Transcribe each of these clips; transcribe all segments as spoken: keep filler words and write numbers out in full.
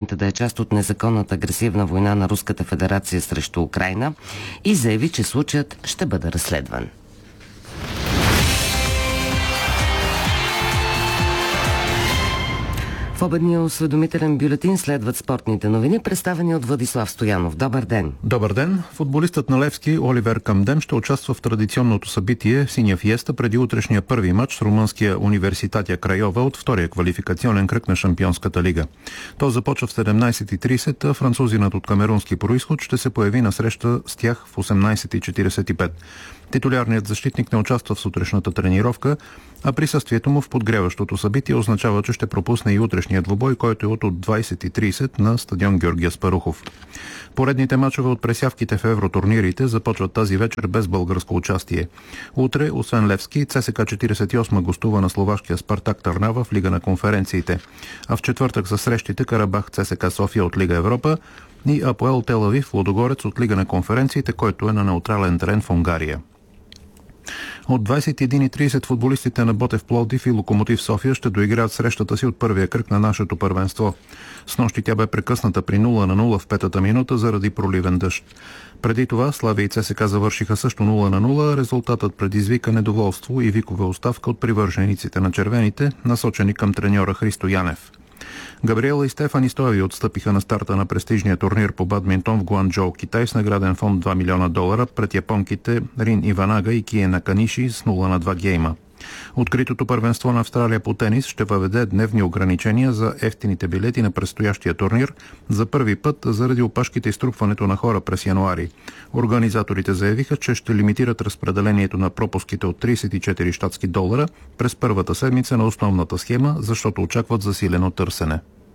момента да е част от незаконната агресивна война на Руската федерация срещу Украйна и заяви, че случаят ще бъде разследван. В обедния осведомителен бюлетин следват спортните новини, представени от Владислав Стоянов. Добър ден! Добър ден! Футболистът на Левски Оливер Камдем ще участва в традиционното събитие Синя фиеста преди утрешния първи матч с румънския Университатя Крайова от втория квалификационен кръг на Шампионската лига. То започва в седемнайсет и трийсет, а французинът от камерунски происход ще се появи на среща с тях в осемнайсет и четирийсет и пет. Титулярният защитник не участва в сутрешната тренировка, а присъствието му в подгреващото събитие означава, че ще пропусне и утрешния двубой, който е от двайсет и трийсет на стадион Георги Аспарухов. Поредните мачове от пресявките в евротурнирите започват тази вечер без българско участие. Утре, освен Левски, ЦСКА четирийсет и осма гостува на словашкия Спартак Търнава в Лига на конференциите. А в четвъртък са срещите Карабах ЦСКА София от Лига Европа и АПОЕЛ Тел Авив Лудогорец от Лига на конференциите, който е на неутрален терен в Унгария. От двайсет и една и трийсет футболистите на Ботев Пловдив и Локомотив София ще доиграят срещата си от първия кръг на нашето първенство. Снощи тя бе прекъсната при нула на нула в петата минута заради проливен дъжд. Преди това Славия и ЦСКА завършиха също нула на нула. Резултатът предизвика недоволство и викове оставка от привържениците на червените, насочени към треньора Христо Янев. Габриела и Стефани Стоеви отстъпиха на старта на престижния турнир по бадминтон в Гуанчжоу, Китай, с награден фонд два милиона долара пред японките Рин Иванага и Кие Наканиши с нула на два гейма. Откритото първенство на Австралия по тенис ще въведе дневни ограничения за евтините билети на предстоящия турнир за първи път заради опашките и струпването на хора през януари. Организаторите заявиха, че ще лимитират разпределението на пропуските от трийсет и четири щатски долара през първата седмица на основната схема, защото очакват засилено търсене.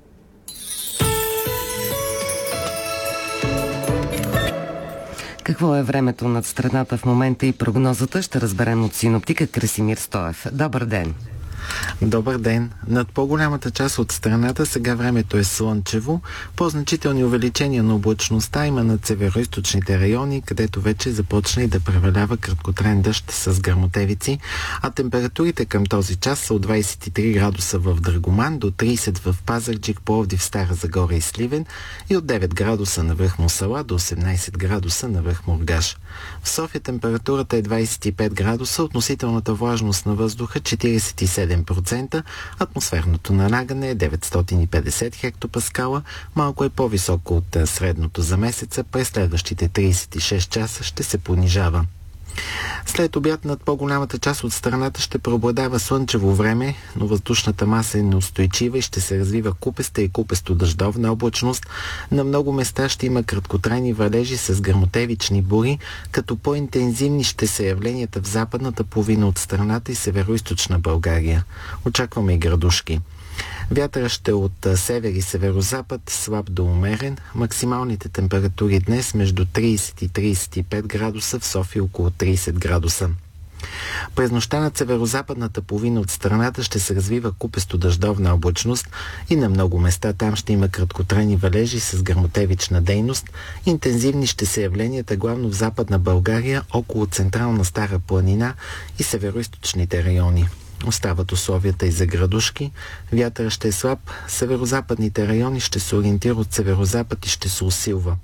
Какво е времето над страната в момента и прогнозата ще разберем от синоптика Красимир Стоев. Добър ден! Добър ден! Над по-голямата част от страната сега времето е слънчево. По-значителни увеличения на облачността има над североизточните райони, където вече започна и да превалява краткотраен дъжд с гръмотевици, а температурите към този час са от двайсет и три градуса в Драгоман до трийсет в Пазарджик, Пловдив, Стара Загора и Сливен и от девет градуса на връх Мусала до осемнайсет градуса на връх Мургаш. В София температурата е двайсет и пет градуса, относителната влажност на въздуха четирийсет и седем процента, атмосферното налагане е деветстотин и петдесет хектопаскала, малко е по-високо от средното за месеца, през следващите трийсет и шест часа ще се понижава. След обяд над по-голямата част от страната ще преобладава слънчево време, но въздушната маса е неустойчива и ще се развива купеста и купесто-дъждовна облачност. На много места ще има краткотрайни валежи с гръмотевични бури, като по-интензивни ще са явленията в западната половина от страната и североизточна България. Очакваме и градушки. Вятъра ще е от север и северозапад, слаб до умерен. Максималните температури днес между трийсет и трийсет и пет градуса, в София около трийсет градуса. През нощта над северозападната половина от страната ще се развива купесто-дъждовна облачност и на много места там ще има краткотрайни валежи с гръмотевична дейност. Интензивни ще са явленията главно в Западна България, около Централна Стара планина и североизточните райони. Остават условията и за градушки. Вятъра ще е слаб. Северозападните райони ще се ориентира от северозапад и ще се усилва.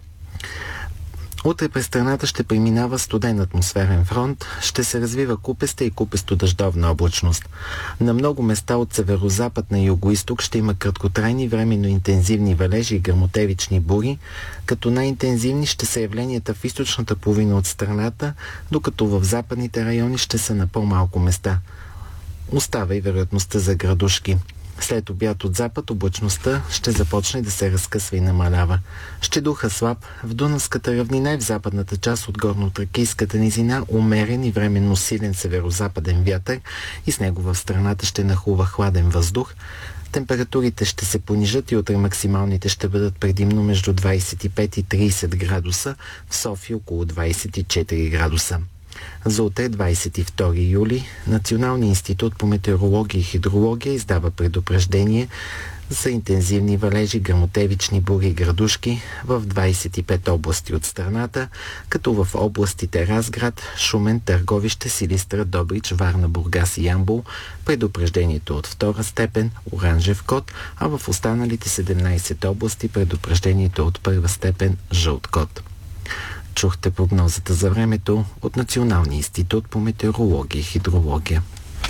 Утре през страната ще преминава студен атмосферен фронт, ще се развива купеста и купесто-дъждовна облачност. На много места от северозапад на югоизток ще има краткотрайни временно интензивни валежи и гръмотевични бури, като най-интензивни ще са явленията в източната половина от страната, докато в западните райони ще са на по-малко места. Остава и вероятността за градушки. След обяд от запад облачността ще започне да се разкъсва и намалява. Ще духа слаб. В Дунавската равнина и в западната част от горно-тракийската низина умерен и временно силен северозападен вятър и с него в страната ще нахлува хладен въздух. Температурите ще се понижат и утре максималните ще бъдат предимно между двайсет и пет и трийсет градуса, в София около двайсет и четири градуса. За утре, двайсет и втори юли, Националният институт по метеорология и хидрология издава предупреждение за интензивни валежи, гръмотевични бури и градушки в двадесет и пет области от страната, като в областите Разград, Шумен, Търговище, Силистра, Добрич, Варна, Бургас и Ямбол предупреждението от втора степен оранжев код, а в останалите седемнадесет области предупреждението от първа степен жълт код. Чухте прогнозата за времето от Националния институт по метеорология и хидрология.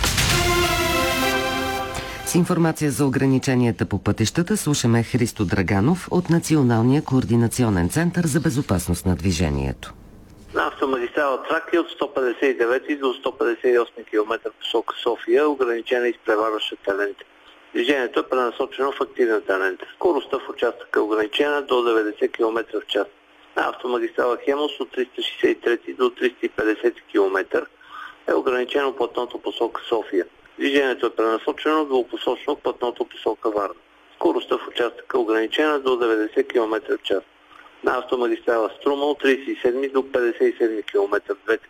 С информация за ограниченията по пътищата слушаме Христо Драганов от Националния координационен център за безопасност на движението. На автомагистрала Тракия от сто петдесет и девети до сто петдесет и осми км посока София ограничена изпреварващата лента. Движението е пренасочено в активната лента. Скоростта в участъка е ограничена до деветдесет км в час. На автомагистрала Хемус от триста шестдесет и трети до триста и петдесети км е ограничено платното посока София. Движението е пренасочено двупосочно платното посока Варна. Скоростта в участъка е ограничена до деветдесет км в час. На автомагистрала Струма от тридесет и седми до петдесет и седми км в двете